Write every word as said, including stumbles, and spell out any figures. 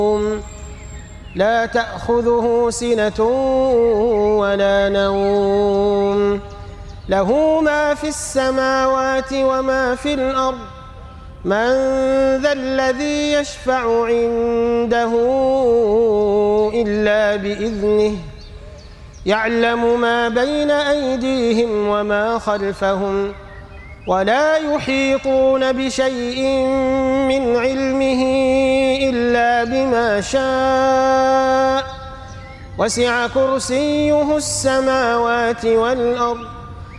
لا تأخذه سنة ولا نوم له ما في السماوات وما في الأرض من ذا الذي يشفع عنده إلا بإذنه يعلم ما بين أيديهم وما خلفهم ولا يحيطون بشيء من علمه إلا بما شاء وسع كرسيه السماوات والأرض